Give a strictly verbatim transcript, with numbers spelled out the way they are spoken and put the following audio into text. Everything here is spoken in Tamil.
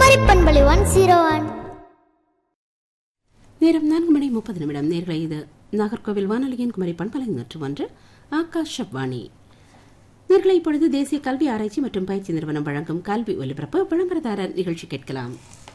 குமரி பண்பலை ஒன் ஜீரோ ஒன். நேரம் நான்கு மணி முப்பது நிமிடம். நேர்களை இது நாகர்கோவில் வானொலியின் குமரி பண்பலை நூற்று ஒன்று ஆகாஷவாணி. நேர்களை இப்பொழுது தேசிய கல்வி ஆராய்ச்சி மற்றும் பயிற்சி நிறுவனம் வழங்கும் கல்வி ஒலிபரப்பு விளம்பரதாரர் நிகழ்ச்சி கேட்கலாம்.